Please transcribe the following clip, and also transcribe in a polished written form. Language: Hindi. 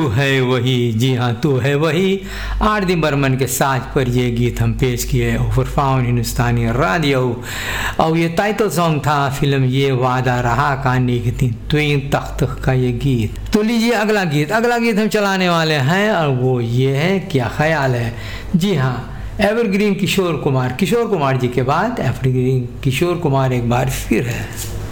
है वही, जी हाँ तू है वही। आरडी बर्मन के साज पर ये गीत हम पेश किए फुरफाउन हिंदुस्तानी रेडियो, और ये टाइटल सॉन्ग था फिल्म ये वादा रहा कहानी की त्वीन तख्त का ये गीत। तो लीजिए अगला गीत हम चलाने वाले हैं और वो ये है क्या ख्याल है। जी हाँ, एवरग्रीन किशोर कुमार जी के बाद एवरग्रीन किशोर कुमार एक बार फिर है।